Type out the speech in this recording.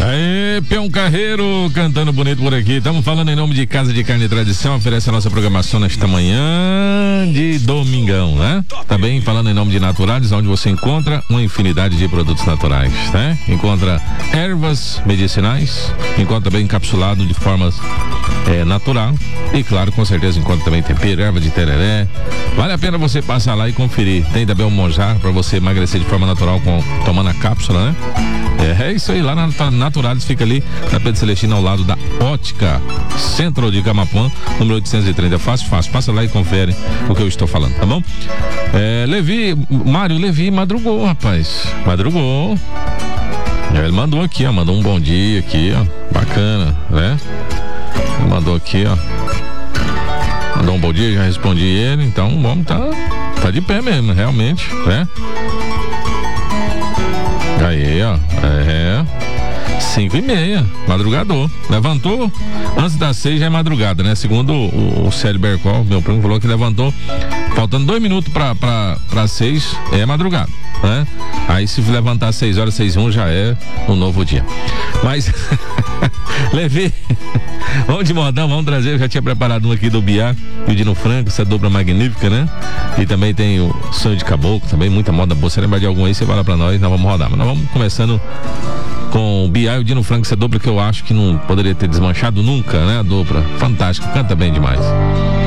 Aê, Peão Carreiro, cantando bonito por aqui. Estamos falando em nome de Casa de Carne e Tradição, oferece a nossa programação nesta manhã de domingão, né? Também falando em nome de Naturales, onde você encontra uma infinidade de produtos naturais, né? Encontra ervas medicinais, encontra também encapsulado de formas natural e claro, com certeza encontra também tempero, erva de tereré. Vale a pena você passar lá e conferir. Tem também o monjar para você emagrecer de forma natural tomando a cápsula, né? É isso aí, lá na Naturales fica ali na Pedro Celestino ao lado da Ótica Centro de Camapuã, número 830. Fácil. Passa lá e confere o que eu estou falando, tá bom? Mário Levi madrugou, rapaz. Madrugou. Ele mandou aqui, ó. Mandou um bom dia aqui, ó. Bacana, né? Ele mandou aqui, ó. Mandou um bom dia, já respondi ele. Então o homem tá de pé mesmo, realmente, né? Aí, ó. 5h30, madrugador. Levantou antes das 6 já é madrugada, né? Segundo o Célio Bercol, meu primo falou que levantou faltando 2 minutos pra 6 é madrugada, né? Aí se levantar às 6 horas, 6h01 já é um novo dia. Mas Levi, vamos de modão, vamos trazer. Eu já tinha preparado um aqui do Biá e o Dino Franco, essa dupla magnífica, né? E também tem o Sonho de Caboclo, também muita moda boa. Se lembrar de algum aí, você fala pra nós vamos rodar. Mas nós vamos começando com o Biá e o Dino Franco, essa dupla que eu acho que não poderia ter desmanchado nunca, né? A dupla, fantástica, canta bem demais.